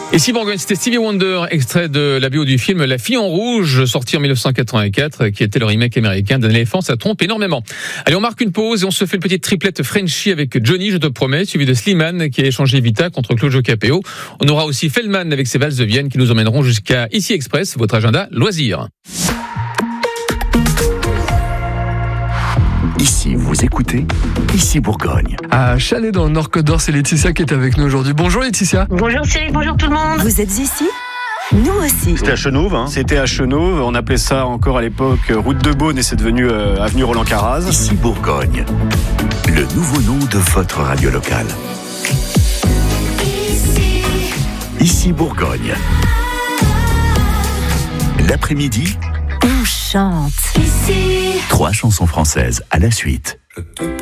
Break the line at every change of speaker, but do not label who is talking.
Ici Bourgogne, c'était Stevie Wonder, extrait de la BO du film La Fille en Rouge, sorti en 1984, qui était le remake américain d'un éléphant, ça trompe énormément. Allez, on marque une pause et on se fait une petite triplette Frenchie avec Johnny, je te promets, suivi de Slimane qui a échangé Vita contre Claudio Capéo. On aura aussi Feldman avec ses valses de Vienne qui nous emmèneront jusqu'à Ici Express, votre agenda loisirs.
Ici, vous écoutez Ici Bourgogne.
À Chalais dans le Nord-Côte d'Or, c'est Laetitia qui est avec nous aujourd'hui. Bonjour Laetitia.
Bonjour Cyril, bonjour tout le monde.
Vous êtes ici ? Nous aussi.
C'était à Chenauve, C'était à Chenauve. On appelait ça encore à l'époque route de Beaune et c'est devenu avenue Roland Caraz.
Ici Bourgogne, le nouveau nom de votre radio locale. Ici Bourgogne. L'après-midi,
On chante.
3 chansons françaises à la suite.